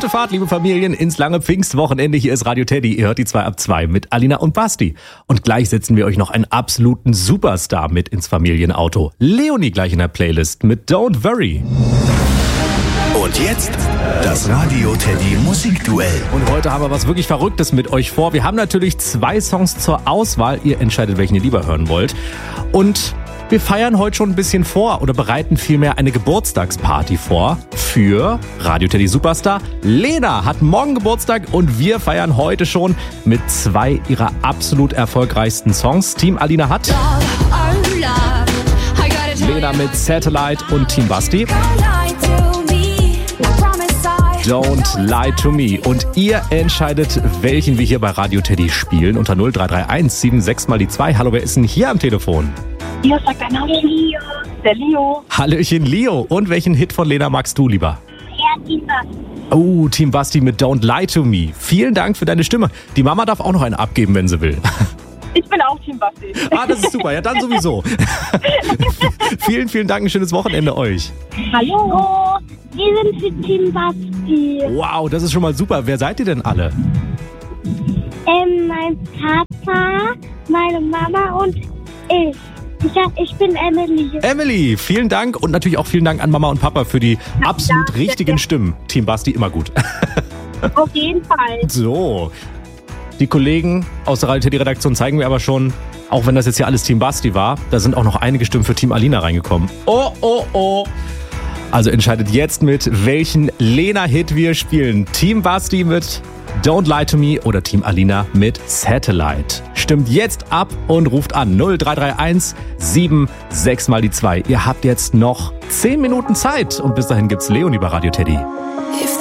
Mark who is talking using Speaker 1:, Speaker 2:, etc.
Speaker 1: Gute Fahrt, liebe Familien, ins lange Pfingstwochenende. Hier ist Radio Teddy. Ihr hört die 2 ab 2 mit Alina und Basti. Und gleich setzen wir euch noch einen absoluten Superstar mit ins Familienauto. Leonie gleich in der Playlist mit Don't Worry.
Speaker 2: Und jetzt das Radio Teddy Musikduell.
Speaker 1: Und heute haben wir was wirklich Verrücktes mit euch vor. Wir haben natürlich 2 Songs zur Auswahl. Ihr entscheidet, welchen ihr lieber hören wollt. Und wir feiern heute schon ein bisschen vor oder bereiten vielmehr eine Geburtstagsparty vor für Radio Teddy Superstar. Lena hat morgen Geburtstag und wir feiern heute schon mit 2 ihrer absolut erfolgreichsten Songs. Team Alina hat Lena mit Satellite und Team Basti Don't Lie to Me. Und ihr entscheidet, welchen wir hier bei Radio Teddy spielen. Unter 0331 76 mal die 2. Hallo, wer ist denn hier am Telefon?
Speaker 3: Hier sagt ein Name Leo. Der Leo.
Speaker 1: Hallöchen, Leo. Und welchen Hit von Lena magst du lieber?
Speaker 3: Ja, Team Basti.
Speaker 1: Oh, Team Basti mit Don't Lie to Me. Vielen Dank für deine Stimme. Die Mama darf auch noch einen abgeben, wenn sie will.
Speaker 3: Ich bin auch Team Basti.
Speaker 1: Ah, das ist super. Ja, dann sowieso. Vielen, vielen Dank. Ein schönes Wochenende euch.
Speaker 3: Hallo. Wir sind für Team Basti.
Speaker 1: Wow, das ist schon mal super. Wer seid ihr denn alle?
Speaker 3: Mein Papa, meine Mama und ich. Ich bin Emily.
Speaker 1: Emily, vielen Dank und natürlich auch vielen Dank an Mama und Papa für die absolut richtigen Stimmen. Team Basti immer gut.
Speaker 3: Auf jeden Fall.
Speaker 1: So, die Kollegen aus der Radio Teddy Redaktion zeigen mir aber schon, auch wenn das jetzt hier alles Team Basti war, da sind auch noch einige Stimmen für Team Alina reingekommen. Oh, oh, oh. Also entscheidet jetzt mit, welchen Lena-Hit wir spielen. Team Basti mit Don't Lie to Me oder Team Alina mit Satellite. Stimmt jetzt ab und ruft an 0331 76 mal die 2. Ihr habt jetzt noch 10 Minuten Zeit und bis dahin gibt's Leonie bei Radio Teddy.